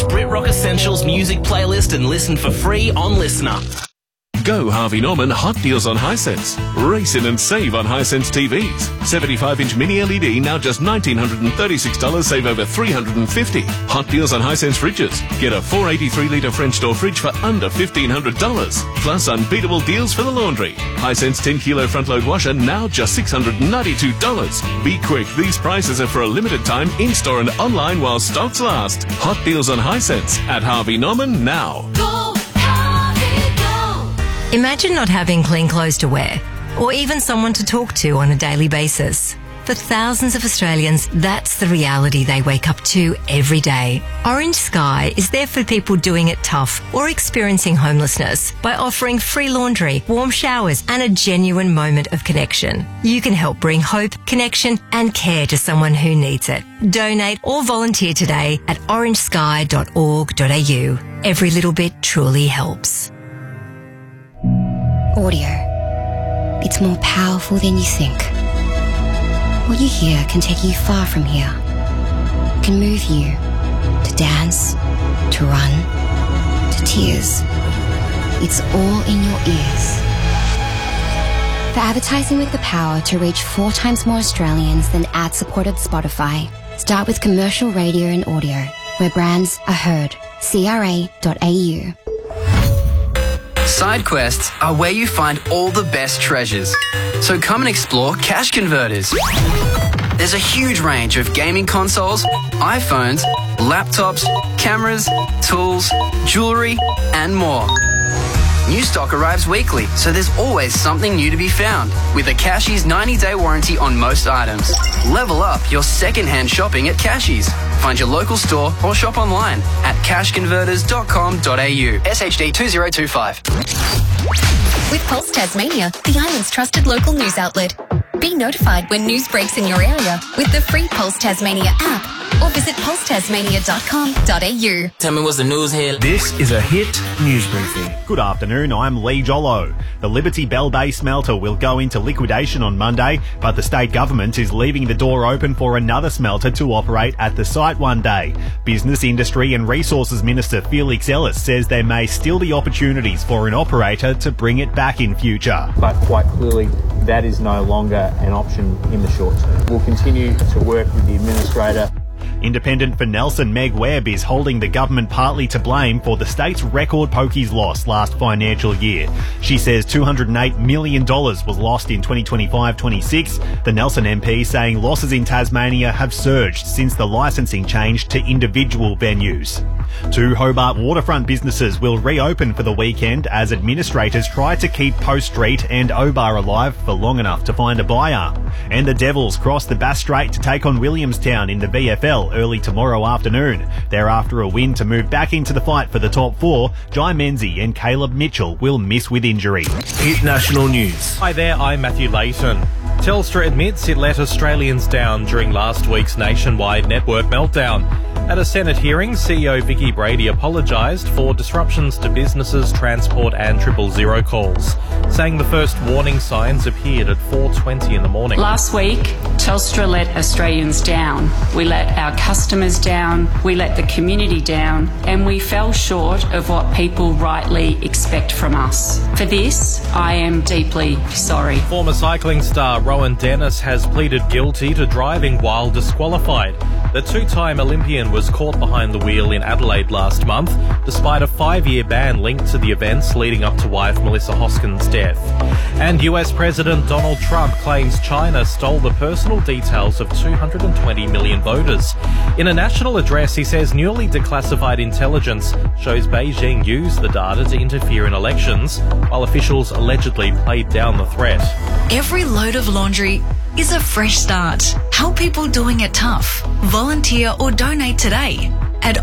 Brit Rock Essentials music playlist and listen for free on Listener. Go Harvey Norman hot deals on Hisense. Race in and save on Hisense TVs. 75-inch mini LED now just $1,936, save over $350. Hot deals on Hisense fridges. Get a 483-litre French door fridge for under $1,500. Plus unbeatable deals for the laundry. Hisense 10-kilo front-load washer now just $692. Be quick, these prices are for a limited time in-store and online while stocks last. Hot deals on Hisense at Harvey Norman now. Imagine not having clean clothes to wear, or even someone to talk to on a daily basis. For thousands of Australians, that's the reality they wake up to every day. Orange Sky is there for people doing it tough or experiencing homelessness by offering free laundry, warm showers, and a genuine moment of connection. You can help bring hope, connection, and care to someone who needs it. Donate or volunteer today at orangesky.org.au. Every little bit truly helps. Audio. It's more powerful than you think. What you hear can take you far from here. It can move you to dance, to run, to tears. It's all in your ears. For advertising with the power to reach 4 times more Australians than ad-supported Spotify, start with commercial radio and audio, where brands are heard. CRA.au. Side quests are where you find all the best treasures. So come and explore Cash Converters. There's a huge range of gaming consoles, iPhones, laptops, cameras, tools, jewellery, and more. New stock arrives weekly, so there's always something new to be found. With a Cashies 90-day warranty on most items. Level up your second-hand shopping at Cashies. Find your local store or shop online at cashconverters.com.au. SHD 2025. With Pulse Tasmania, the island's trusted local news outlet. Be notified when news breaks in your area with the free Pulse Tasmania app or visit pulsetasmania.com.au. Tell me what's the news here. This is a Hit News Briefing. Good afternoon, I'm Lee Jollo. The Liberty Bell Bay smelter will go into liquidation on Monday, but the state government is leaving the door open for another smelter to operate at the site one day. Business, Industry and Resources Minister Felix Ellis says there may still be opportunities for an operator to bring it back in future. But quite clearly, that is no longer an option in the short term. We'll continue to work with the administrator. Independent for Nelson, Meg Webb is holding the government partly to blame for the state's record pokies loss last financial year. She says $208 million was lost in 2025-26. The Nelson MP saying losses in Tasmania have surged since the licensing changed to individual venues. 2 Hobart waterfront businesses will reopen for the weekend as administrators try to keep Post Street and Obar alive for long enough to find a buyer. And the Devils cross the Bass Strait to take on Williamstown in the VFL early tomorrow afternoon. Thereafter a win to move back into the fight for the top 4, Jai Menzie and Caleb Mitchell will miss with injury. Hit National News. Hi there, I'm Matthew Layton. Telstra admits it let Australians down during last week's nationwide network meltdown. At a Senate hearing, CEO Vicky Brady apologised for disruptions to businesses, transport and 000 calls, saying the first warning signs appeared at 4:20 in the morning. Last week, Telstra let Australians down. We let our customers down, we let the community down, and we fell short of what people rightly expect from us. For this, I am deeply sorry. Former cycling star Rowan Dennis has pleaded guilty to driving while disqualified. The 2-time Olympian was caught behind the wheel in Adelaide last month, despite a 5-year ban linked to the events leading up to wife Melissa Hoskin's death. And US President Donald Trump claims China stole the personal details of 220 million voters. In a national address, he says newly declassified intelligence shows Beijing used the data to interfere in elections, while officials allegedly played down the threat. Every load of laundry is a fresh start. Help people doing it tough. Volunteer or donate today at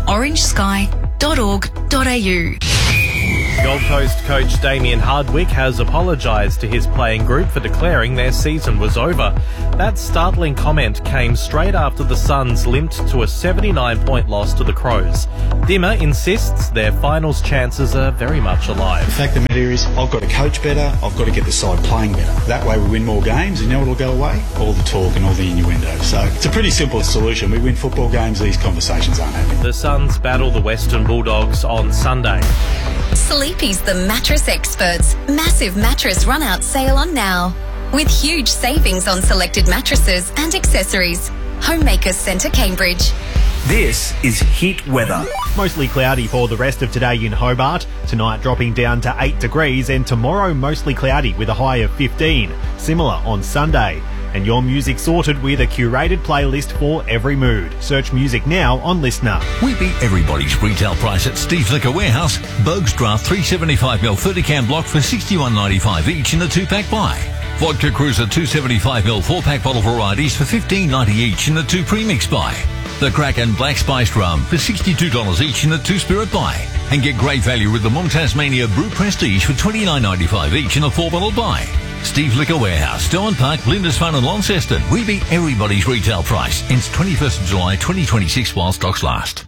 orangesky.org.au. Gold Coast coach Damien Hardwick has apologised to his playing group for declaring their season was over. That startling comment came straight after the Suns limped to a 79-point loss to the Crows. Dimmer insists their finals chances are very much alive. The fact of the matter is, I've got to coach better, I've got to get the side playing better. That way we win more games, and you know what will go away? All the talk and all the innuendo. So it's a pretty simple solution. We win football games, these conversations aren't happening. The Suns battle the Western Bulldogs on Sunday. Sleepy's the mattress experts. Massive mattress run-out sale on now. With huge savings on selected mattresses and accessories. Homemakers Centre, Cambridge. This is Heat Weather. Mostly cloudy for the rest of today in Hobart. Tonight dropping down to 8 degrees, and tomorrow mostly cloudy with a high of 15. Similar on Sunday. And your music sorted with a curated playlist for every mood. Search music now on Listener. We beat everybody's retail price at Steve's Liquor Warehouse. Bogue's Draft 375ml 30-can block for $61.95 each in the 2-pack buy. Vodka Cruiser 275ml 4-pack bottle varieties for $15.90 each in the 2 premix buy. The Kraken Black Spiced Rum for $62 each in the 2 spirit buy. And get great value with the Mum Tasmania Brew Prestige for $29.95 each in a 4-bottle buy. Steve's Liquor Warehouse, Stowen Park, Lindisfarne and Launceston. We beat everybody's retail price. Ends 21st of July 2026 while stocks last.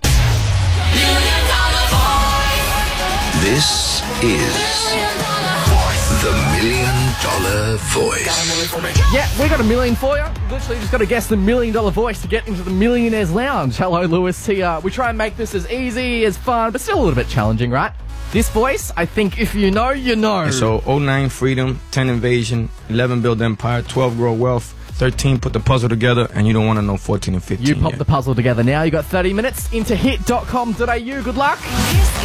This is the $1 Million Voice. Yeah, we got $1 million for you. Literally just got to guess the $1 Million Voice to get into the Millionaires Lounge. Hello, Lewis here. We try and make this as easy, as fun, but still a little bit challenging, right? This voice, I think if you know, you know. So 09 Freedom, 10 Invasion, 11 Build Empire, 12 Grow Wealth, 13 Put the Puzzle Together, and you don't want to know 14 and 15 You pop the puzzle together now. You got 30 minutes into hit.com.au. Good luck.